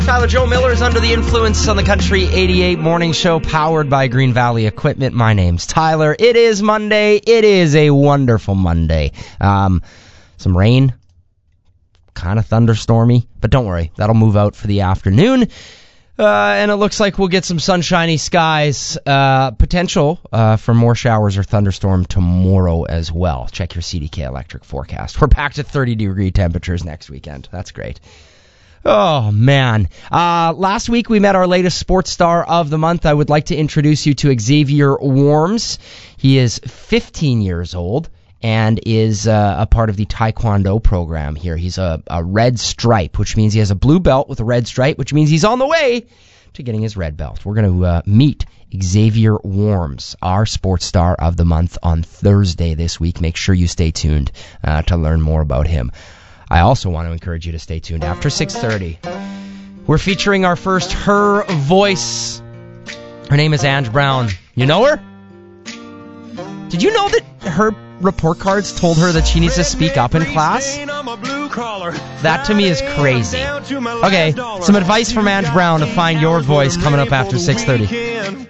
Tyler Joe Miller is under the influence on the Country 88 morning show powered by Green Valley Equipment. My name's Tyler. It is Monday. It is a wonderful Monday. Some rain, kind of thunderstormy, but don't worry, that'll move out for the afternoon. And it looks like we'll get some sunshiny skies, potential for more showers or thunderstorm tomorrow as well. Check your CDK Electric forecast. We're back to 30-degree temperatures next weekend. That's great. Oh, man. Last week we met our latest sports star of the month. I would like to introduce you to Xavier Worms. He is 15 years old and is a part of the Taekwondo program here. He's a red stripe, which means he has a blue belt with a red stripe, which means he's on the way to getting his red belt. We're going to meet Xavier Worms, our sports star of the month, on Thursday this week. Make sure you stay tuned to learn more about him. I also want to encourage you to stay tuned after 6:30. We're featuring our first Her Voice. Her name is Ange Brown. You know her? Did you know that her report cards told her that she needs to speak up in class? That to me is crazy. Okay, some advice from Ange Brown to find your voice coming up after 6:30.